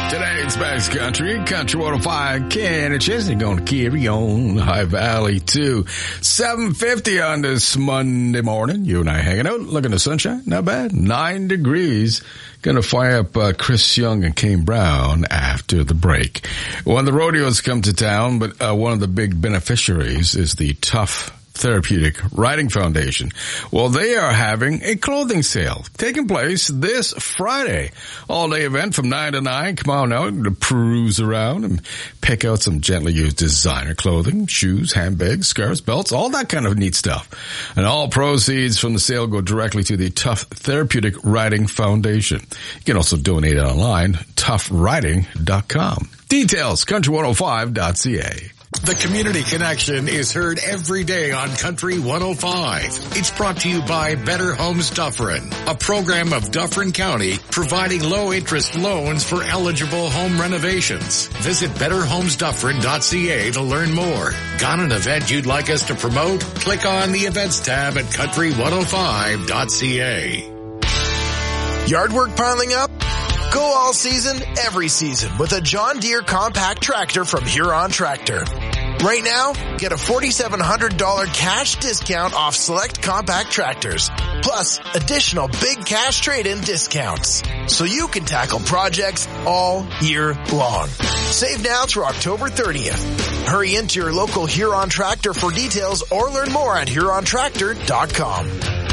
Today's best country 105 Canada's going to carry on High Valley too. 7:50 on this Monday morning. You and I hanging out, looking at the sunshine. Not bad. 9 degrees. Going to fire up Chris Young and Kane Brown after the break. When the rodeos come to town, but one of the big beneficiaries is the Tough Therapeutic Riding Foundation. Well, they are having a clothing sale taking place this Friday. All-day event from 9 to 9. Come on out to peruse around and pick out some gently used designer clothing, shoes, handbags, scarves, belts, all that kind of neat stuff. And all proceeds from the sale go directly to the Tough Therapeutic Riding Foundation. You can also donate online, toughriding.com. Details, country105.ca. The Community Connection is heard every day on Country 105. It's brought to you by Better Homes Dufferin, a program of Dufferin County providing low-interest loans for eligible home renovations. Visit betterhomesdufferin.ca to learn more. Got an event you'd like us to promote? Click on the Events tab at country105.ca. Yard work piling up? Go all season, every season with a John Deere compact tractor from Huron Tractor. Right now, get a $4,700 cash discount off select compact tractors, plus additional big cash trade-in discounts, so you can tackle projects all year long. Save now through October 30th. Hurry into your local Huron Tractor for details or learn more at HuronTractor.com.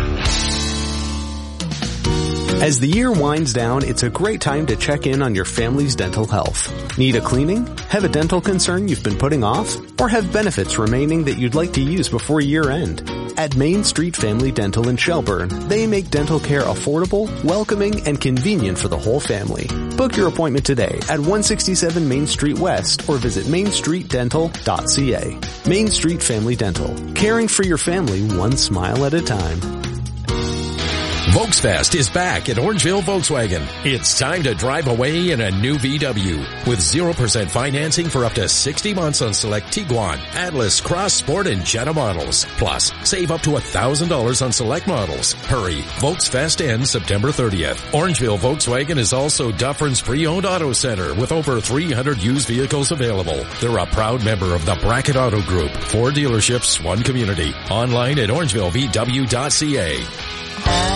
As the year winds down, it's a great time to check in on your family's dental health. Need a cleaning? Have a dental concern you've been putting off? Or have benefits remaining that you'd like to use before year end? At Main Street Family Dental in Shelburne, they make dental care affordable, welcoming, and convenient for the whole family. Book your appointment today at 167 Main Street West or visit mainstreetdental.ca. Main Street Family Dental, caring for your family one smile at a time. Volksfest is back at Orangeville Volkswagen. It's time to drive away in a new VW with 0% financing for up to 60 months on select Tiguan, Atlas, Cross Sport, and Jetta models. Plus, save up to $1,000 on select models. Hurry. Volksfest ends September 30th. Orangeville Volkswagen is also Dufferin's pre-owned auto center with over 300 used vehicles available. They're a proud member of the Bracket Auto Group. 4 dealerships, 1 community. Online at orangevillevw.ca.